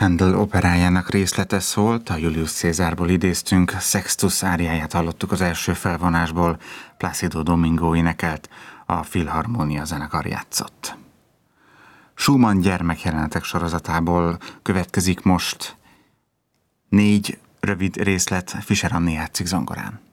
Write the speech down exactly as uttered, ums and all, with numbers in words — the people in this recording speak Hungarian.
Handel operájának részlete szólt, a Julius Cézárból idéztünk, Sextus áriáját hallottuk az első felvonásból, Plácido Domingo énekelt, a Filharmónia zenekar játszott. Schumann gyermekjelenetek sorozatából következik most négy rövid részlet, Fischer Anné játszik zongorán.